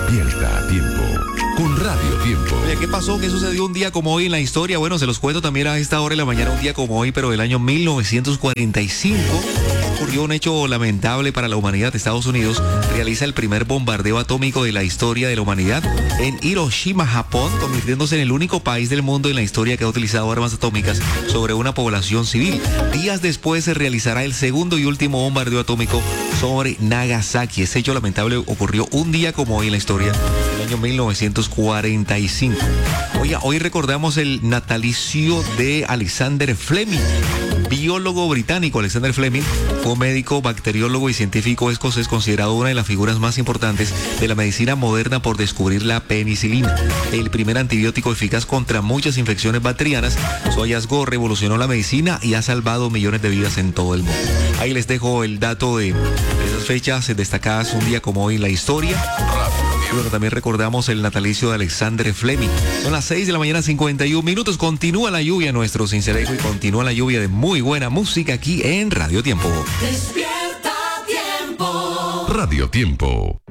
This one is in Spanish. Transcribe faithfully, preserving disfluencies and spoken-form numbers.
Despierta a tiempo con Radio Tiempo. Oye, ¿qué pasó? ¿Qué sucedió un día como hoy en la historia? Bueno, se los cuento también a esta hora de la mañana, un día como hoy, pero del año mil novecientos cuarenta y cinco. Ocurrió un hecho lamentable para la humanidad. Estados Unidos realiza el primer bombardeo atómico de la historia de la humanidad en Hiroshima, Japón, convirtiéndose en el único país del mundo en la historia que ha utilizado armas atómicas sobre una población civil. Días después se realizará el segundo y último bombardeo atómico sobre Nagasaki. Ese hecho lamentable ocurrió un día como hoy en la historia del año mil novecientos cuarenta y cinco. Oye, hoy recordamos el natalicio de Alexander Fleming, biólogo británico. Alexander Fleming fue médico, bacteriólogo y científico escocés, considerado una de las figuras más importantes de la medicina moderna por descubrir la penicilina, el primer antibiótico eficaz contra muchas infecciones bacterianas. Su hallazgo revolucionó la medicina y ha salvado millones de vidas en todo el mundo. Ahí les dejo el dato de esas fechas destacadas un día como hoy en la historia. Y bueno, también recordamos el natalicio de Alexander Fleming. Son las seis de la mañana, cincuenta y un minutos. Continúa la lluvia, nuestro Cincelejo, y continúa la lluvia de muy buena música aquí en Radio Tiempo. Despierta Tiempo. Radio Tiempo.